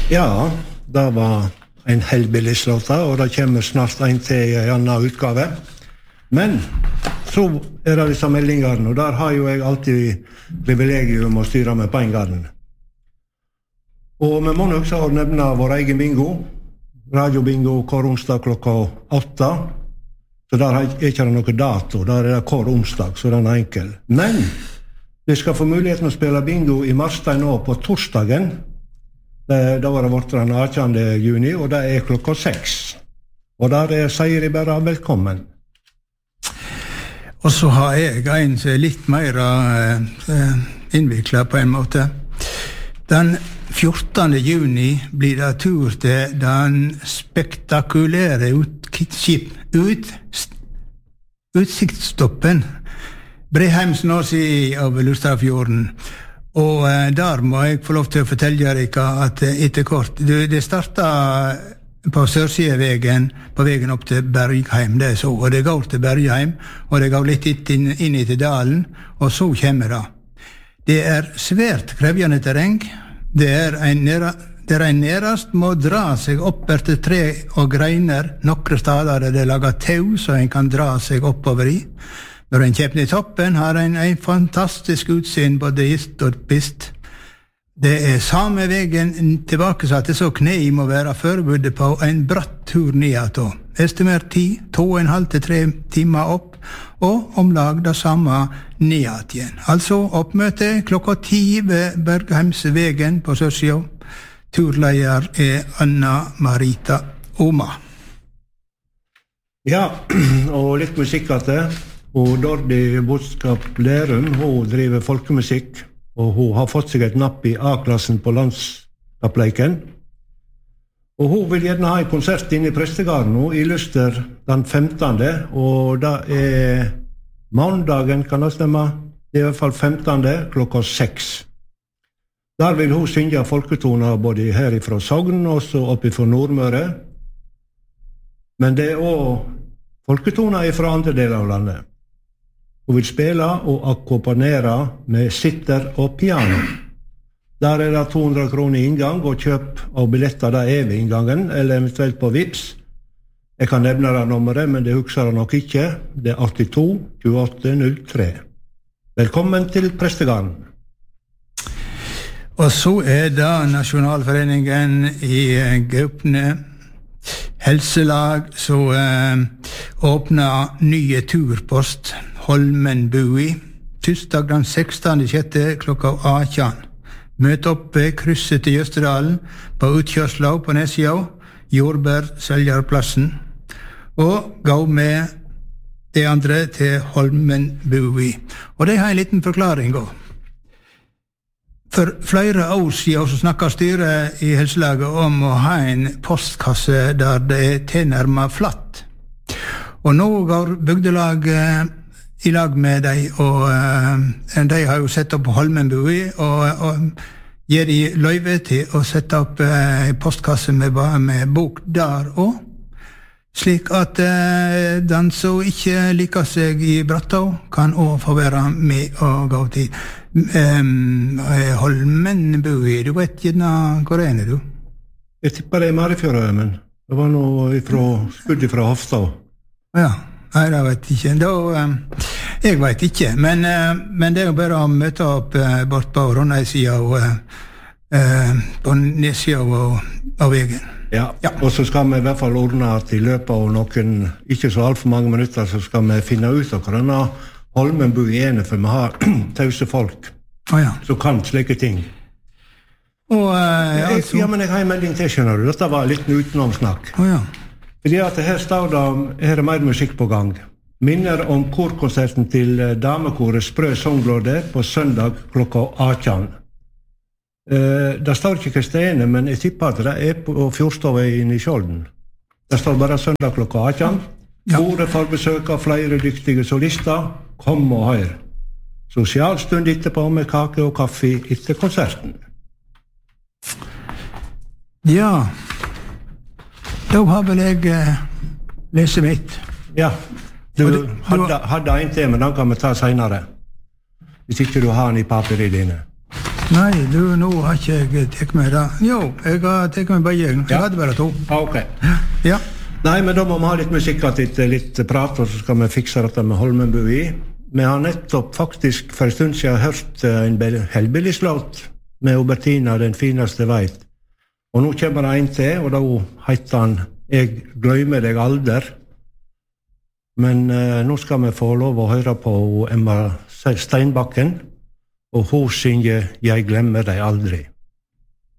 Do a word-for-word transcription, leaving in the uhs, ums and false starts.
Ja, det var en Hellbillies-låta, og det kommer snart en til i en annen utgave. Men så er det disse meldingene, og der har jo jeg alltid privilegium å styre med på en gang. Og vi må også nevne vår egen bingo, radiobingo hver onsdag klokka åtte. Så der er ikke noe dato, der er det hver onsdag, så den er enkel. Men vi skal få muligheten å spille bingo i Marstein nå på torsdagen. Det, da var det vårt den attende juni, og det er klokka seks. Og der er Seiri bare velkommen. Og så har jeg en som er litt mer uh, innviklet på en måte. Den fjortende juni blir det tur til den spektakulære utskip, ut, utsiktsstoppen Breheimsnåsi av Lustrafjorden. Og uh, der må jeg få lov til å fortelle dere at uh, etter kort, det, det startet på Sørsidevegen, på vegen opp til Bergheim, det er så, og det går til Bergheim, og det går litt inn, inn i til dalen, og så kommer det. Det er svært krevjende terreng, det er en, nera, det er en nerast må dra seg opp etter tre og greiner, nokre stader er det laget tau, så en kan dra seg oppover i. Når en kjøper i toppen, har en en fantastisk utsyn, både ist og pist. Det er samme vegen tilbake, så at det så kne må være forberedt på en bratt tur ned. Estimert tid, to og en halv til tre timer opp, og omlag det samme ned igjen. Altså oppmøte klokka ti ved Bergheimsvegen på Sørsio. Turleier er Anna-Marita Oma. Ja, og litt musikk at det. Og Dordi Bodskap Lerum, hun driver folkemusikk, og hun har fått seg et napp i A-klassen på landskappleiken. Og hun vil gjerne ha en konsert inne i Prestegarden nå, i Luster den femtende, og det er mandagen, kan det stemme? Det er i hvert fall femtende, klokka seks. Der vil hun synge folketoner både herifra Sogn, og så oppe fra Nordmøre. Men det er også folketoner fra andre deler av landet. Hun vil spille og akkompagnere med sitter og piano. Der er det to hundre kroner i inngang, og kjøp av billetter der er ved inngangen, eller eventuelt på Vips. Jeg kan nevne det nummeret, men det husker jeg nok ikke. Det er åttito tjueåtte null tre. Velkommen til Prestegarden. Og så er det Nasjonalforeningen i Gaupne helselag, så eh, åpner nye turpost Holmenbui, tirsdag den sekstende sjette klokka atten. Møt opp ved krysset til Jøsterdalen på utkjørsla på Nesja, Jordbær Seljarplassen, og gå med de andre til Holmenbui. Og det har en liten forklaring også. For flere år siden så snakket styret i helselaget om å ha en postkasse der det er tilnærmet flatt. Og nå går bygdelaget i lag med dem, og uh, de har jo sett opp Holmenbui, og, og gir de løyve til å sette opp uh, en postkasse med, med bok der også, slik at uh, den som ikke liker seg i Brattå kan også få være med og gå til um, Holmenbui. Du vet ikke hvor er det, du? Jeg tipper det er Marifjøra, men det var noe ifra, skudd fra Hofstad. Ja. Nei, det vet jeg ikke. Da, um, jeg vet ikke, men, uh, men det er jo bare å møte opp uh, bort på Rondheim-sida og uh, uh, på Nesja og, og vegen. Ja. ja, og så skal vi i hvert fall ordne at i løpet av noen, ikke så alt for mange minutter, så skal vi finne ut av hvordan Holmenbui er, for vi har tause folk oh, ja. som kan slike ting. Og, uh, jeg, altså... Ja, men jeg har en melding til, skjønner du. Dette var litt utenomsnakk. Oh, ja. Fordi at her står det, her er mer musikk på gang. Minner om korkonserten til damekoret Sprø Songlåde på søndag klokka atten. Eh, det står ikke hva stedene, men jeg tipper at det er på Fjordstadveien i Skjolden. Det står bare søndag klokka atten. Ja. Koret får besøk av flere dyktige solister. Kom og hør. Sosialstund etterpå med kake og kaffe etter konserten. Ja... Da har vel jeg eh, lest mitt. Ja, du, du hadde, hadde en til, men den kan vi ta senere. Hvis ikke du har den i papiret dine. Nei, du, nå har ikke jeg tekt med det. Jo, jeg har tekt med begge. Jeg Ja. hadde bare to. Ah, ok. Ja. Nei, men da må vi ha litt musikk etter litt prat, og så skal vi fikse dette med Holmenbui. Vi har nettopp faktisk for en stund siden hørt en Hellbillies-låt med Obertina, den fineste veit. Og nå kommer det en til, og da heter han Jeg gløymer deg alder. Men eh, nå skal vi få lov å høre på Emma Steinbakken, og hun synger Jeg glemmer deg aldri.